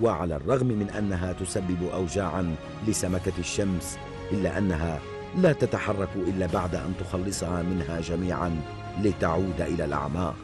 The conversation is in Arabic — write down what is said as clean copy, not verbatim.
وعلى الرغم من أنها تسبب أوجاعا لسمكة الشمس، إلا أنها لا تتحرك إلا بعد أن تخلصها منها جميعا لتعود إلى الأعماق.